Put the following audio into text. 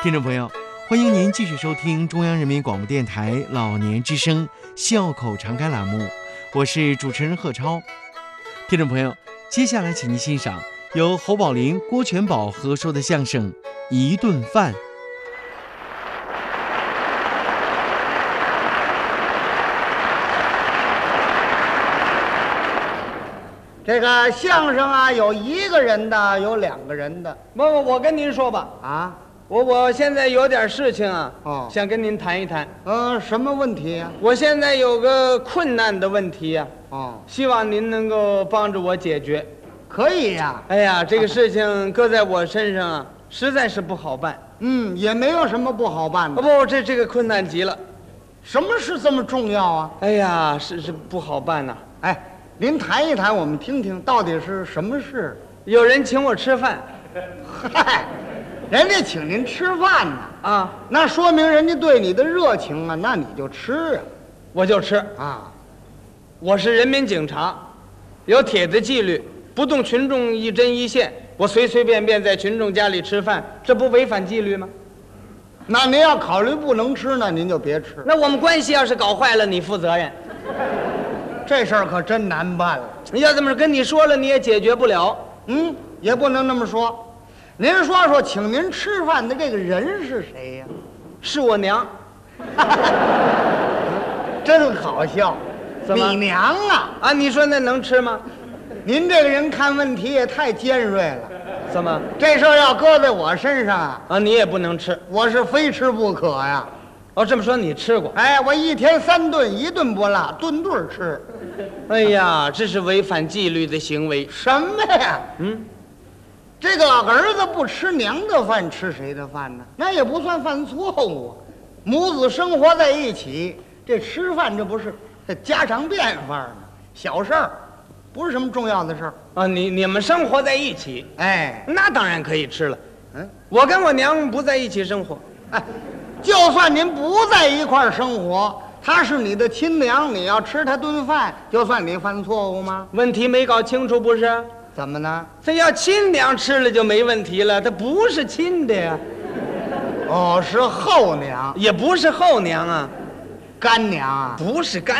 听众朋友，欢迎您继续收听中央人民广播电台老年之声笑口常开栏目，我是主持人贺超。听众朋友，接下来请您欣赏由侯宝林、郭全宝合说的相声《一顿饭》。 这个相声啊，有一个人的，有两个人的。 不，我跟您说吧， 啊， 我现在有点事情啊，想跟您谈一谈。 什么问题呀？ 我现在有个困难的问题呀，希望您能够帮着我解决。 可以呀。 哎呀，这个事情搁在我身上啊，实在是不好办。 也没有什么不好办的。 不，这个困难极了。 什么事这么重要啊？ 哎呀，是不好办呐。 哎，您谈一谈，我们听听到底是什么事。 有人请我吃饭。 嗨，人家请您吃饭呢啊， 那说明人家对你的热情啊，那你就吃啊。 我就吃啊。 我是人民警察，有铁的纪律，不动群众一针一线。我随随便便在群众家里吃饭，这不违反纪律吗？ 那您要考虑不能吃呢，您就别吃。 那我们关系要是搞坏了，你负责任。 这事儿可真难办了。 要这么跟你说了，你也解决不了。 也不能那么说。您说说，请您吃饭的这个人是谁呀？ 是我娘。 真好笑。 怎么？ 你娘啊？ 你说那能吃吗？ 您这个人看问题也太尖锐了。 怎么？ 这事儿要搁在我身上啊， 你也不能吃。 我是非吃不可呀。 这么说你吃过？ 哎，我一天3顿，一顿不落，顿顿吃。 哎呀，这是违反纪律的行为。 什么呀？这个儿子不吃娘的饭，吃谁的饭呢？那也不算犯错误啊。母子生活在一起，这吃饭这不是家常便饭吗？小事儿，不是什么重要的事儿。 你们生活在一起， 哎， 那当然可以吃了。我跟我娘不在一起生活。 就算您不在一块儿生活，她是你的亲娘，你要吃她顿饭，就算你犯错误吗？ 问题没搞清楚不是？ 怎么呢？ 这要亲娘吃了就没问题了，她不是亲的呀。 是后娘， 也不是后娘啊， 干娘啊， 不是干。